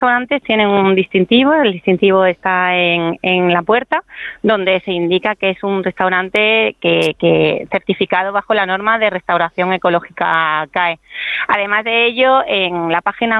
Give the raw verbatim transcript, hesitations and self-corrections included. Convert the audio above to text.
restaurantes tienen un distintivo, el distintivo está en, en la puerta, donde se indica que es un restaurante que, que certificado bajo la norma de restauración ecológica C A E. Además de ello, en la página